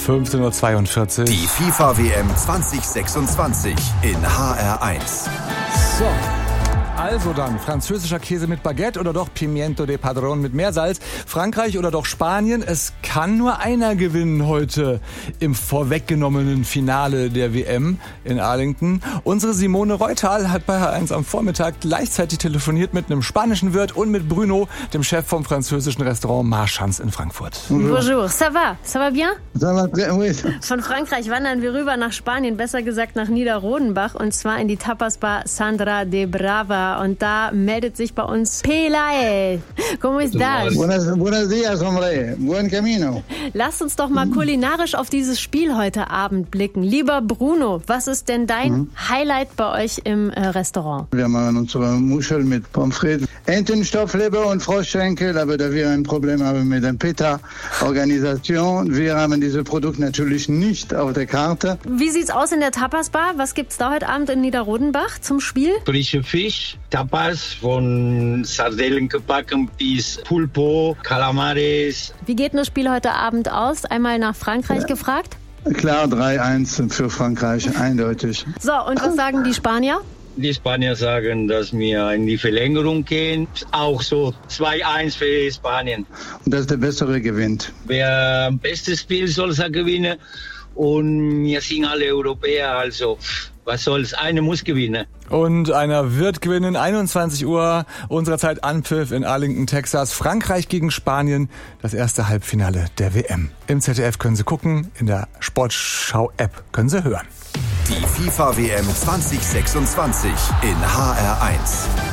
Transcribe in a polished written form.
15:42 Uhr. Die FIFA-WM 2026 in HR1. So. Also dann, französischer Käse mit Baguette oder doch Pimiento de Padron mit Meersalz? Frankreich oder doch Spanien? Es kann nur einer gewinnen heute im vorweggenommenen Finale der WM in Arlington. Unsere Simone Reutal hat bei H1 am Vormittag gleichzeitig telefoniert mit einem spanischen Wirt und mit Bruno, dem Chef vom französischen Restaurant Marchands in Frankfurt. Bonjour, ça va? Ça va bien? Ça va très, oui. Von Frankreich wandern wir rüber nach Spanien, besser gesagt nach Niederrodenbach, und zwar in die Tapasbar Sandra de Brava. Und da meldet sich bei uns Pelae. ¿Cómo estás? Buenos días, hombre. Buen camino. Lasst uns doch mal kulinarisch auf dieses Spiel heute Abend blicken. Lieber Bruno, was ist denn dein Highlight bei euch im Restaurant? Wir machen unsere Muschel mit Pommes frites, Entenstoffleber und Froschschenkel, aber da wir ein Problem haben mit der PETA-Organisation, wir haben dieses Produkt natürlich nicht auf der Karte. Wie sieht's aus in der Tapasbar? Was gibt's da heute Abend in Niederrodenbach zum Spiel? Frische Fisch, Tapas, von Sardellen gebacken bis Pulpo, Calamares. Wie geht das Spiel heute Abend aus? Einmal nach Frankreich gefragt? Klar, 3-1 für Frankreich, eindeutig. So, und was sagen die Spanier? Die Spanier sagen, dass wir in die Verlängerung gehen. Auch so 2-1 für Spanien. Und dass der Bessere gewinnt. Wer am besten spielt, soll es gewinnen. Und wir sind alle Europäer, also was soll's, einer muss gewinnen. Und einer wird gewinnen, 21 Uhr unserer Zeit Anpfiff in Arlington, Texas. Frankreich gegen Spanien, das erste Halbfinale der WM. Im ZDF können Sie gucken, in der Sportschau-App können Sie hören. Die FIFA-WM 2026 in HR1.